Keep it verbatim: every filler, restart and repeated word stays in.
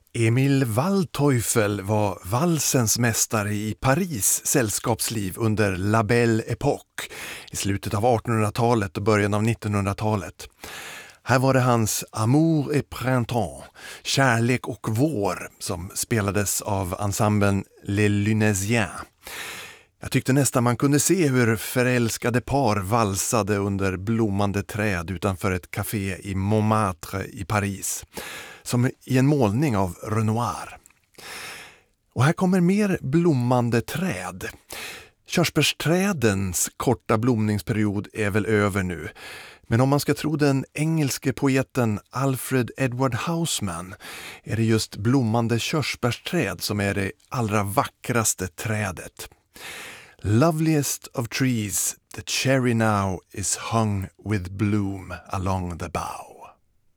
Emil Waldteufel var valsens mästare i Paris sällskapsliv under La Belle Époque i slutet av artonhundratalet och början av nittonhundratalet. Här var det hans Amour et Printemps, kärlek och vår, som spelades av ensemblen Les Lunésiens. Jag tyckte nästan man kunde se hur förälskade par valsade under blommande träd utanför ett café i Montmartre i Paris, som i en målning av Renoir. Och här kommer mer blommande träd. Körsbärsträdens korta blomningsperiod är väl över nu. Men om man ska tro den engelske poeten Alfred Edward Houseman är det just blommande körsbärsträd som är det allra vackraste trädet. Loveliest of trees, the cherry now is hung with bloom along the bough.